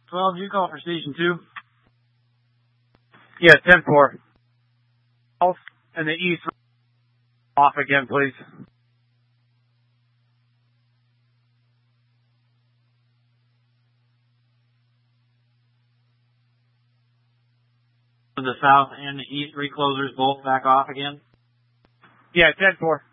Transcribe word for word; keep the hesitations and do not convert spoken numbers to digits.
twelve, you call for station two? Yeah, ten four. And the east off again, please. The south and the east reclosers both back off again? Yeah, ten four.